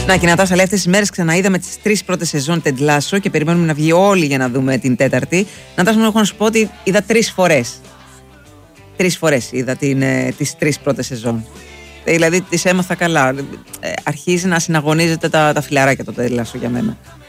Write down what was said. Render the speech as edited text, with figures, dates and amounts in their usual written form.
Να και Νατάσα, λέει, αυτές τις μέρες ξαναείδαμε τις 3 πρώτες σεζόν Ted Lasso και περιμένουμε να βγει όλοι για να δούμε την 4η. Νατάσα, μου έχω να σου πω ότι είδα 3 φορές. 3 φορές είδα τις 3 πρώτες σεζόν. Δηλαδή τις έμαθα καλά. Αρχίζει να συναγωνίζεται τα φιλαράκια το Ted Lasso για μένα.